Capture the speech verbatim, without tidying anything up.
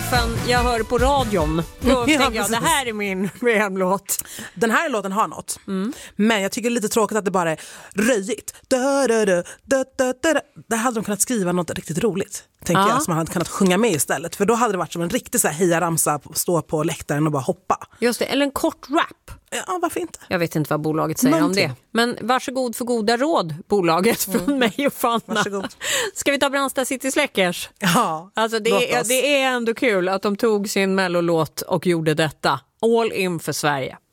riffen jag hör på radion. Då Ja, tänker jag, precis. det här är min V M-låt. Den här låten har något. Mm. Men jag tycker det är lite tråkigt att det bara är röjigt. Da, da, da, da, da, da. Där hade de kunnat skriva något riktigt roligt. Tänker Ja. jag, som man hade kunnat sjunga med istället. För då hade det varit som en riktig så här hejaramsa, stå på läktaren och bara hoppa. Just det, eller en kort rap. Ja, varför inte? Jag vet inte vad bolaget säger Någonting. om det. Men varsågod för goda råd, bolaget, från Mm. mig och Fanna. Varsågod. Ska vi ta Brandsta City Släckers? Ja, Alltså det, låt är, oss. det är ändå kul att de tog sin mellolåt och gjorde detta. All in för Sverige.